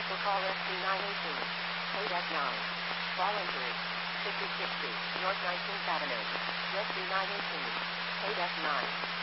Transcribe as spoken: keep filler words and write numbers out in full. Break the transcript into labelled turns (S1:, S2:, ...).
S1: For call S D nine eighteen. Code F nine. Fall injury. fifty-six Street, North nineteenth Avenue. S D nine eighteen. Code F nine.